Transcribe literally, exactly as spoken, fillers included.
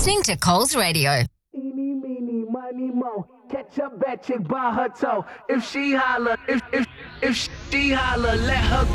listening to Coles Radio. Eeny, meeny, miny, mo. Catch a bad chick by her toe. If she holler, if if if she holler, let her go.